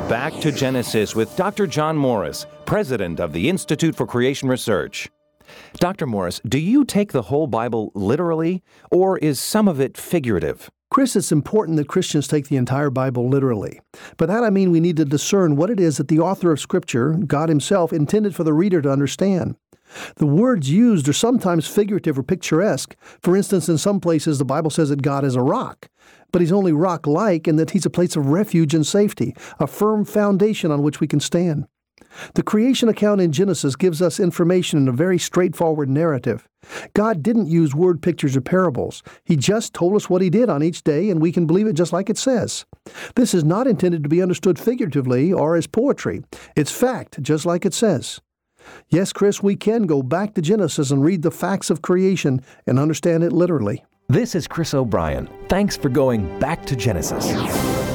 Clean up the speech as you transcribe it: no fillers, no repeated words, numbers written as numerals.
Back to Genesis with Dr. John Morris, president of the Institute for Creation Research. Dr. Morris, do you take the whole Bible literally, or is some of it figurative? Chris, it's important that Christians take the entire Bible literally. By that I mean we need to discern what it is that the author of Scripture, God Himself, intended for the reader to understand. The words used are sometimes figurative or picturesque. For instance, in some places the Bible says that God is a rock, but He's only rock-like in that He's a place of refuge and safety, a firm foundation on which we can stand. The creation account in Genesis gives us information in a very straightforward narrative. God didn't use word pictures or parables. He just told us what He did on each day, and we can believe it just like it says. This is not intended to be understood figuratively or as poetry. It's fact, just like it says. Yes, Chris, we can go back to Genesis and read the facts of creation and understand it literally. This is Chris O'Brien. Thanks for going back to Genesis.